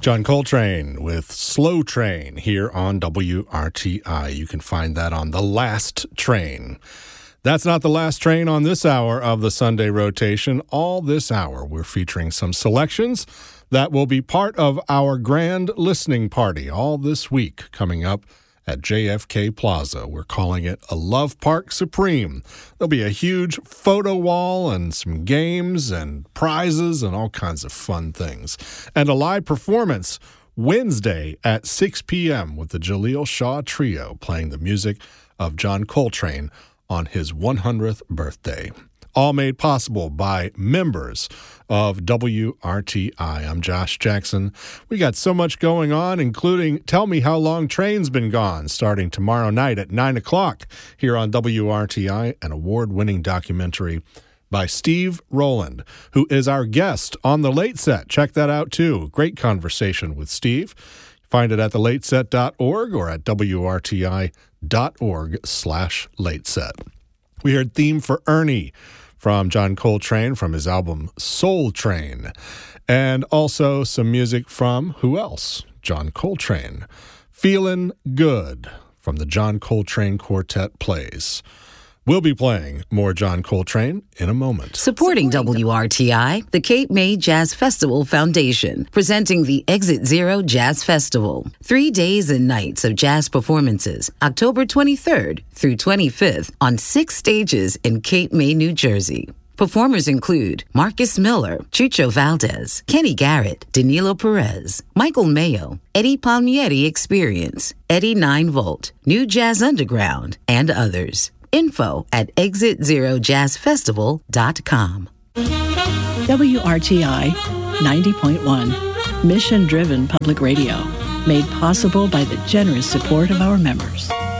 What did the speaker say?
John Coltrane with Slow Train here on WRTI. You can find that on The Last Train. That's not the last train on this hour of the Sunday rotation. All this hour, we're featuring some selections that will be part of our grand listening party all this week coming up at JFK Plaza. We're calling it a Love Park Supreme. There'll be a huge photo wall and some games and prizes and all kinds of fun things. And a live performance Wednesday at 6 p.m. with the Jaleel Shaw Trio playing the music of John Coltrane on his 100th birthday. All made possible by members of WRTI. I'm Josh Jackson. We got so much going on, including Tell Me How Long Train's Been Gone, starting tomorrow night at 9 o'clock here on WRTI, an award-winning documentary by Steve Rowland, who is our guest on The Late Set. Check that out, too. Great conversation with Steve. Find it at thelateset.org or at WRTI.org/lateset. We heard Theme for Ernie from John Coltrane from his album Soul Train. And also some music from, who else? John Coltrane. Feelin' Good from the John Coltrane Quartet Plays. We'll be playing more John Coltrane in a moment. Supporting WRTI, the Cape May Jazz Festival Foundation, presenting the Exit Zero Jazz Festival. 3 days and nights of jazz performances, October 23rd through 25th on 6 stages in Cape May, New Jersey. Performers include Marcus Miller, Chucho Valdez, Kenny Garrett, Danilo Perez, Michael Mayo, Eddie Palmieri Experience, Eddie 9 Volt, New Jazz Underground, and others. Info at ExitZeroJazzFestival.com. WRTI 90.1, mission-driven public radio, made possible by the generous support of our members.